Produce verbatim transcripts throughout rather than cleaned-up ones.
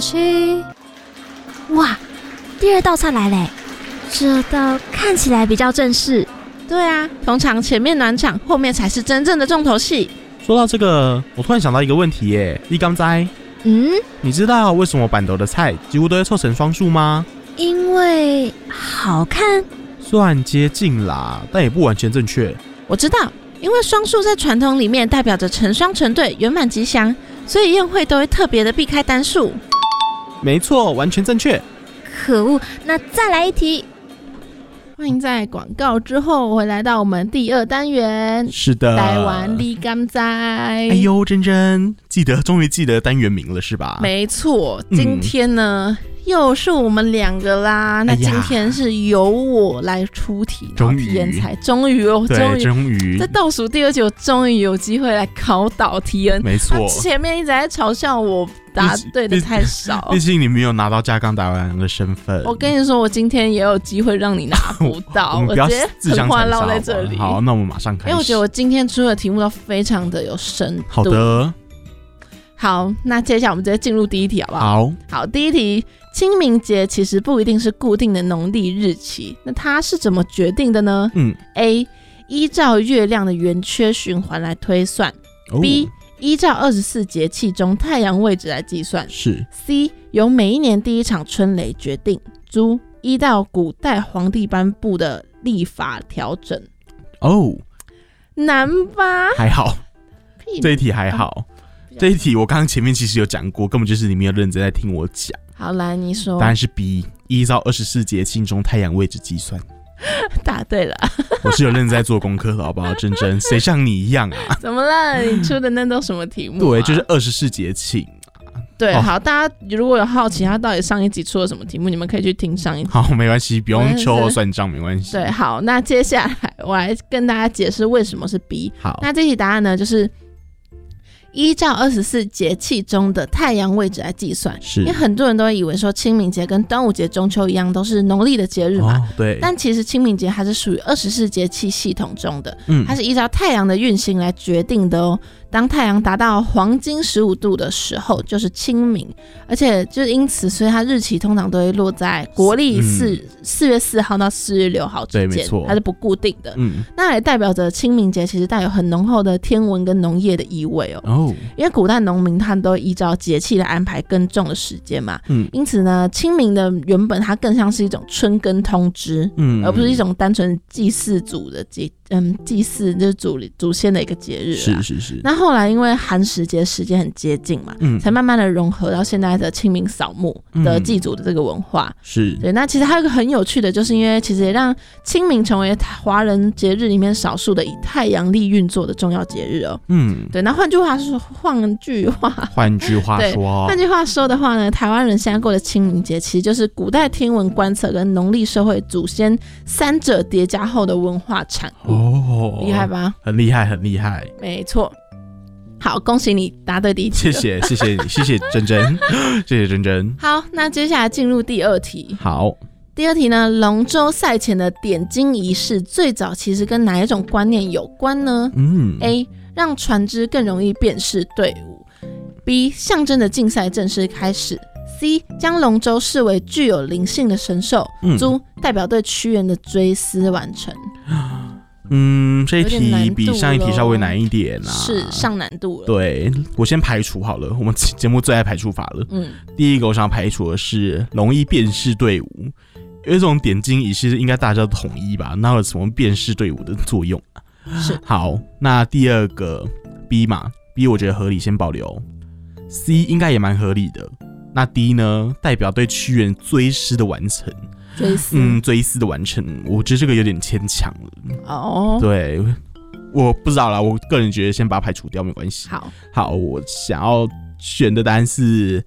七。哇，第二道菜来嘞，这道看起来比较正式。 对啊，通常前面暖场，后面才是真正的重头戏。 说到这个，我突然想到一个问题耶，你敢知？ 嗯， 你知道为什么板豆的菜几乎都会凑成双数吗？ 因为好看。 算接近啦，但也不完全正确。 我知道，因为双数在传统里面代表着成双成对、圆满吉祥，所以宴会都会特别的避开单数。 没错，完全正确。 可恶，那再来一题。 欢迎在广告之后回来到我们第二单元。 是的， 台湾你敢知？ 哎呦，珍珍，记得，终于记得单元名了是吧？ 没错，今天呢、嗯、又是我们两个啦。那今天是由我来出题， 终于， 体验才终于哦，终于， 终于， 在倒数第二集，我终于有机会来考倒提恩。 没错， 前面一直在嘲笑我答对的太少， 毕竟你没有拿到加杠达人的身份。 我跟你说，我今天也有机会让你拿不到， 我, 我, 我直接很话唠在这里。 好，那我们马上开始。 因为我觉得我今天出的题目都非常的有深度。 好的， 好，那接下来我们直接进入第一题，好不好？ 好， 好，第一题，清明节其实不一定是固定的农历日期，那它是怎么决定的呢？ 嗯 ，A 依照月亮的圆缺循环来推算、哦、B依照二十四节气中太阳位置来计算， 是 C 由每一年第一场春雷决定，猪依照古代皇帝颁布的历法调整。 哦， 难吧？ 还好，这一题还好。这一题我刚刚前面其实有讲过，根本就是你没有认真在听我讲。 好，来你说。 答案是 B， 依照二十四节气中太阳位置计算。 答对了，我是有认真在做功课的，好不好？珍珍，谁像你一样啊？ 怎么了？你出的那都什么题目、啊？ 对，就是二十四节气。 对，好，大家如果有好奇他到底上一集出了什么题目，你们可以去听上一集。 好，没关系，不用秋后算账，没关系。 对，好，那接下来我来跟大家解释为什么是 B。 好， 那这题答案呢，就是依照二十四节气中的太阳位置来计算， 是因为很多人都会以为说清明节跟端午节、中秋一样都是农历的节日嘛、 哦，对。 但其实清明节它是属于二十四节气系统中的， 嗯， 它是依照太阳的运行来决定的哦。当太阳达到黄金十五度的时候，就是清明，而且就是因此，所以它日期通常都会落在国历四四月四号到四月六号之间， 对，没错， 它是不固定的。 嗯， 那也代表着清明节其实带有很浓厚的天文跟农业的意味哦。 哦， 因为古代农民他们都依照节气来安排耕种的时间嘛， 嗯， 因此呢，清明的原本它更像是一种春耕通知， 嗯， 而不是一种单纯祭祀祖的节，嗯，祭祀就是祖祖先的一个节日。 是是是。 那后来因为寒食节时间很接近嘛，嗯，才慢慢的融合到现在的清明扫墓的祭祖的这个文化。 嗯、是对。那其实还有一个很有趣的，就是因为其实也让清明成为华人节日里面少数的以太阳历运作的重要节日哦。 嗯， 对。那换句话说，换句话， 换句话说， 换句话说的话呢，台湾人现在过的清明节，其实就是古代天文观测跟农历社会祖先三者叠加后的文化产物。 哦， 厉害吧？ 很厉害，很厉害。 没错。好，恭喜你答对第一题。 谢谢，谢谢你，谢谢珍珍，谢谢珍珍。 好，那接下来进入第二题。 好， 第二题呢，龙舟赛前的点睛仪式最早其实跟哪一种观念有关呢？ 嗯 ，A 让船只更容易辨识队伍 ，B 象征的竞赛正式开始 ，C 将龙舟视为具有灵性的神兽，猪、嗯、代表对屈原的追思完成。 嗯，这一题比上一题稍微难一点啊， 是上难度了。 对，我先排除好了，我们节目最爱排除法了。 嗯， 第一个我想排除的是容易辨识队伍，有一种点睛仪式应该大家都统一吧？那有什么辨识队伍的作用啊？ 是。 好，那第二个 B 嘛 ，B 我觉得合理，先保留。C 应该也蛮合理的。那 D 呢？代表对屈原追思的完成。 追思， 嗯，追思的完成，我觉得这个有点牵强了。 哦， 对，我不知道啦，我个人觉得先把它排除掉没关系。 好， 好，我想要选的答案是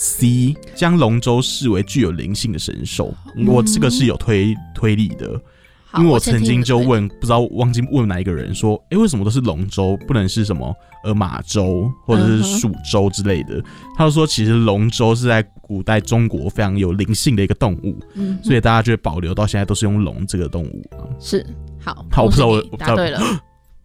C， 将龙舟视为具有灵性的神兽。嗯、我这个是有推推理的。因为我曾经就问，不知道忘记问哪一个人说，哎、欸，为什么都是龙舟，不能是什么呃马舟或者是蜀舟之类的？他就说，其实龙舟是在古代中国非常有灵性的一个动物，嗯、所以大家就会保留到现在都是用龙这个动物。 是，好， 好，我不知道我答对了。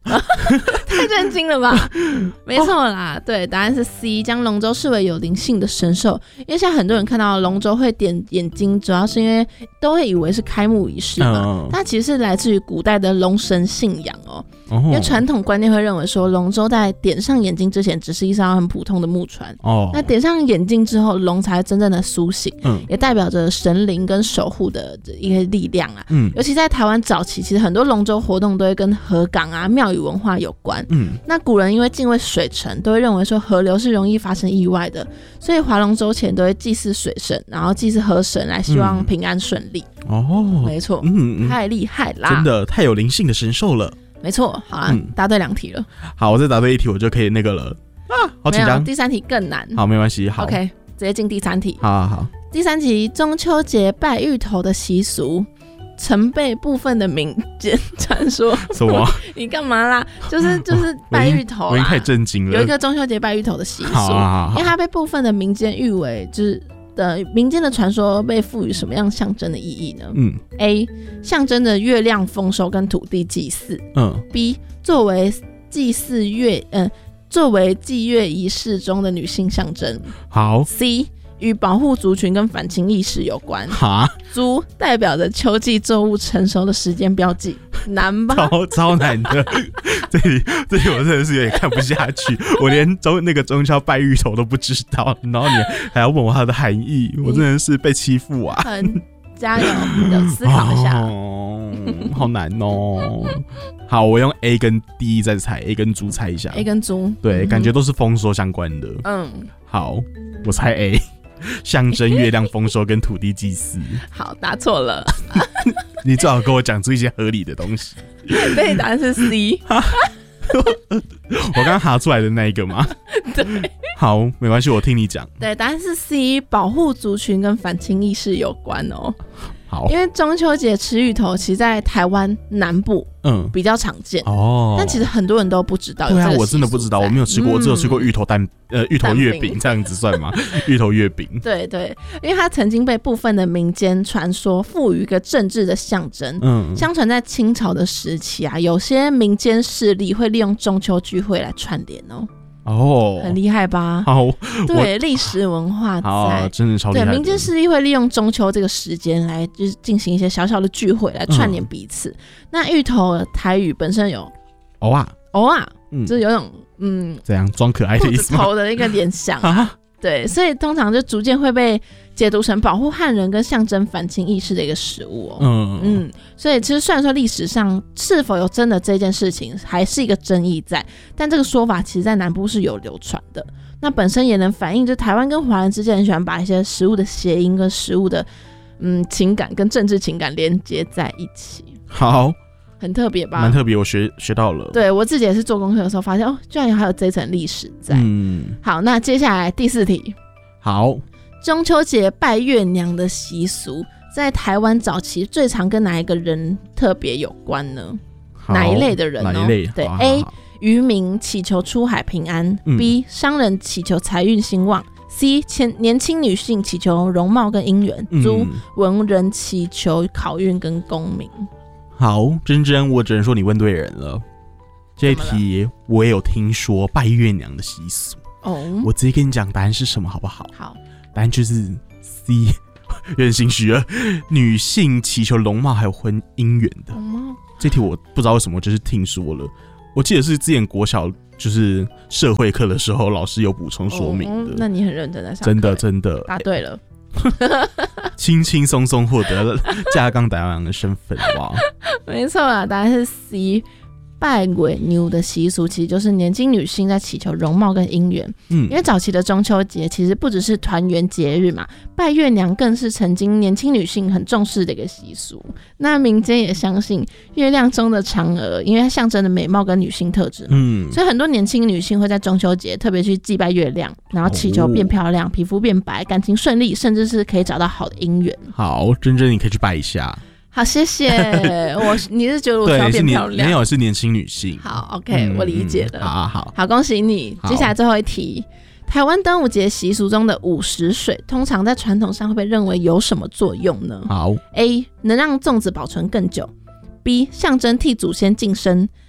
太震惊了吧？没错啦，对，答案是 C， 将龙舟视为有灵性的神兽。因为现在很多人看到龙舟会点眼睛，主要是因为都会以为是开幕仪式嘛，嗯、但其实是来自于古代的龙神信仰哦。哦因为传统观念会认为说，龙舟在点上眼睛之前，只是一艘很普通的木船。哦，那点上眼睛之后，龙才真正的苏醒，嗯，也代表着神灵跟守护的一个力量啊。嗯，尤其在台湾早期，其实很多龙舟活动都会跟河港啊、庙宇文化有关。嗯，那古人因为敬畏水神，都会认为说河流是容易发生意外的，所以划龙舟前都会祭祀水神，然后祭祀河神，来希望平安顺利。嗯、哦，没错，嗯，太厉害啦， 真的太有灵性的神兽了。 没错，好啦、嗯，答对两题了。 好，我再答对一题，我就可以那个了啊，好紧张。 第三题更难。 好，没关系。好 ，OK， 直接进第三题。 好好好。 第三题，中秋节拜芋头的习俗，曾被部分的民间传说。 什么？ 你干嘛啦？就是就是拜芋头啦。 我已经太震惊了。 有一个中秋节拜芋头的习俗， 好好好好， 因为它被部分的民间誉为就是的民间的传说被赋予什么样象征的意义呢？嗯 ，A 象征着月亮丰收跟土地祭祀。嗯 ，B 作为祭祀月，嗯、呃，作为祭月仪式中的女性象征。 好 ，C 与保护族群跟反清意识有关。 哈， 猪代表着秋季作物成熟的时间标记。难吧？ 超超难的，这里这里我真的是有点看不下去，我连中那个中秋拜芋头都不知道，然后你还要问我它的含义，我真的是被欺负啊！ 很加油，有思考一下， 哦，好难哦。好，我用 A 跟 D 再猜 ，A 跟猪猜一下 ，A 跟猪， 对，嗯、感觉都是丰收相关的。嗯，好，我猜 A。象征月亮丰收跟土地祭祀。 好，答错了。 你最好跟我讲出一些合理的东西。 对，答案是 C。 我刚刚哈出来的那一个吗？ 对。 好，没关系，我听你讲。 对，答案是 C， 保护族群跟反清意识有关哦。 好， 因为中秋节吃芋头，其实在台湾南部嗯比较常见哦，但其实很多人都不知道有这个习俗。对啊， 我真的不知道，我没有吃过，嗯、我只有吃过芋头蛋呃芋头月饼，这样子算吗？芋头月饼。 对对，因为它曾经被部分的民间传说赋予一个政治的象征。嗯，相传在清朝的时期啊，有些民间势力会利用中秋聚会来串联哦。哦，很厉害吧？ 好， 对，历史文化在， 真的超厉害的。 对，民间势力会利用中秋这个时间来就是进行一些小小的聚会，来串联彼此。嗯、那芋头台语本身有偶啊偶啊，就是有种嗯， 怎样装可爱的意思吗？ 头的一个联想。对，所以通常就逐渐会被解读成保护汉人跟象征反清意识的一个食物哦。嗯嗯，所以其实虽然说历史上是否有真的这件事情还是一个争议在，但这个说法其实在南部是有流传的。那本身也能反映就台湾跟华人之间很喜欢把一些食物的谐音跟食物的嗯情感跟政治情感连接在一起。 好。 很特别吧？ 蛮特别，我学学到了。 对，我自己也是做功课的时候发现，哦，居然还有这一层历史在。嗯，好，那接下来第四题。 好， 中秋节拜月娘的习俗，在台湾早期最常跟哪一个人特别有关呢？哪一类的人呢？ 哪一类？ 对好好好 ，A 渔民祈求出海平安、嗯、，B 商人祈求财运兴旺。C 年轻女性祈求容貌跟姻缘，猪、嗯、文人祈求考运跟功名。 好，珍珍，我只能说你问对人了。这一题我也有听说拜月娘的习俗哦，我直接跟你讲答案是什么好不好？ 好， 答案就是 C， 有点心虚了。女性祈求容貌还有婚姻缘的。嗯、这题我不知道为什么就是听说了，我记得是之前国小就是社会课的时候老师有补充说明的。 哦、那你很认真在上课， 真的真的答对了。 轻轻松松获得了架杠台湾的身份，哇！ 没错啊，答案是 C。拜月娘的习俗其实就是年轻女性在祈求容貌跟姻缘，嗯，因为早期的中秋节其实不只是团圆节日嘛，拜月娘更是曾经年轻女性很重视的一个习俗。那民间也相信月亮中的嫦娥，因为它象征的美貌跟女性特质嘛，嗯，所以很多年轻女性会在中秋节特别去祭拜月亮，然后祈求变漂亮、哦、皮肤变白、感情顺利，甚至是可以找到好的姻缘。 好，珍珍你可以去拜一下。 好，谢谢我。你是觉得我需要变漂亮？ 没有，是年轻女性。 好 ，OK，、嗯、我理解了。 好好好，恭喜你。接下来最后一题，台湾端午节习俗中的午时水，通常在传统上会被认为有什么作用呢？ 好 ，A 能让粽子保存更久 ，B 象征替祖先晋升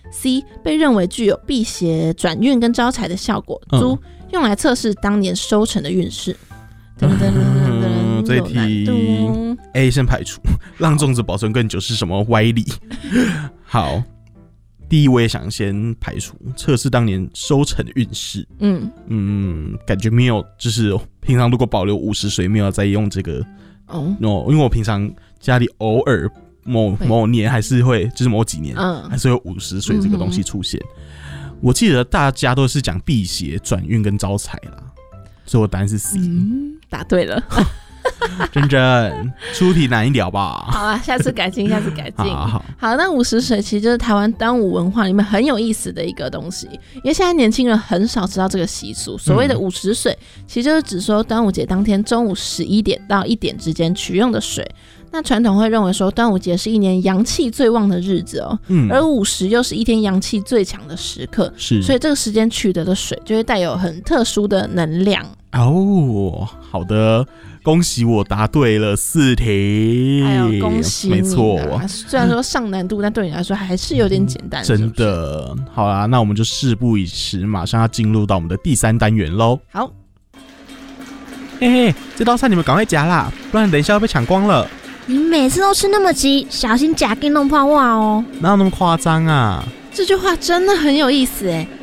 C 被认为具有辟邪、转运跟招财的效果。猪、嗯、用来测试当年收成的运势。噔噔噔噔噔， 这题 A 先排除，让粽子保存更久是什么歪理？好，第一我也想先排除，测试当年收成的运势。嗯嗯，感觉没有，就是平常如果保留午时水，没有再用这个哦，因为我平常家里偶尔某某年还是会，就是某几年、嗯、还是会有午时水这个东西出现。嗯、我记得大家都是讲辟邪、转运跟招财啦。所以我答案是 C。嗯， 答对了。 真真，出题难一点好不好？ 好啊，下次改进，下次改进。 好好好，那午时水其实就是台湾端午文化里面很有意思的一个东西，因为现在年轻人很少知道这个习俗。所谓的午时水，其实就是指说端午节当天中午十一点到一点之间取用的水。那传统会认为说端午节是一年阳气最旺的日子哦，嗯、而午时又是一天阳气最强的时刻，是，所以这个时间取得的水就会带有很特殊的能量。 哦，好的，恭喜我答对了四题， 哎呦，恭喜你！ 没错， 虽然说上难度，但对你来说还是有点简单。 真的，是是好啦，那我们就事不宜迟，马上要进入到我们的第三单元喽。 好， 嘿嘿，这道菜你们赶快夹啦，不然等一下要被抢光了。 你每次都吃那么急，小心夹给弄破袜哦。 哪有那么夸张啊？ 这句话真的很有意思哎。